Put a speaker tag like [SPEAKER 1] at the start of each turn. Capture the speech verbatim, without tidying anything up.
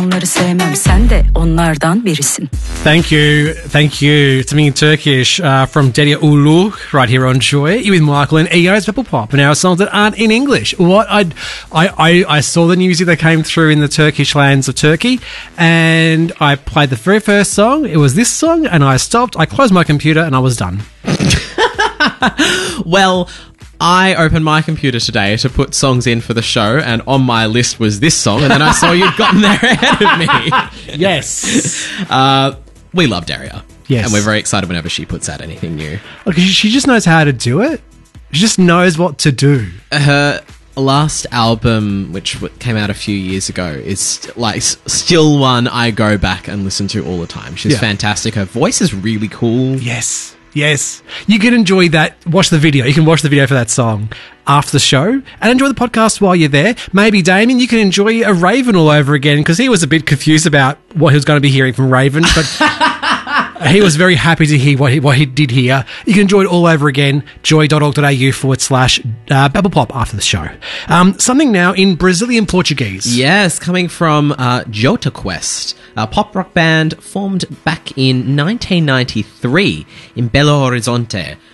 [SPEAKER 1] Onları sevmem, sen de onlardan birisin.
[SPEAKER 2] Thank you, thank you. Something in Turkish uh, from Dedia Ulu, right here on Joy. You with Michael and E O's Pebble Pop, and our songs that aren't in English. What I'd, I, I, I saw the music that came through in the Turkish lands of Turkey, and I played the very first song. It was this song, and I stopped. I closed my computer, and I was done.
[SPEAKER 3] Well, I opened my computer today to put songs in for the show, and on my list was this song, and then I saw you'd gotten there ahead of me.
[SPEAKER 2] Yes.
[SPEAKER 3] Uh, we love Daria.
[SPEAKER 2] Yes.
[SPEAKER 3] And we're very excited whenever she puts out anything new.
[SPEAKER 2] Look, she, she just knows how to do it. She just knows what to do.
[SPEAKER 3] Her last album, which w- came out a few years ago, is st- like s- still one I go back and listen to all the time. She's
[SPEAKER 2] Yeah.
[SPEAKER 3] fantastic. Her voice is really cool.
[SPEAKER 2] Yes. Yes. You can enjoy that. Watch the video. You can watch the video for that song after the show and enjoy the podcast while you're there. Maybe, Damien, you can enjoy a Raven all over again because he was a bit confused about what he was going to be hearing from Raven, but he was very happy to hear what he, what he did hear. You can enjoy it all over again. joy.org.au forward slash uh, Babble Pop after the show. Um, something now in Brazilian Portuguese.
[SPEAKER 3] Yes, coming from uh, Jota Quest, a pop rock band formed back in nineteen ninety-three in Belo Horizonte.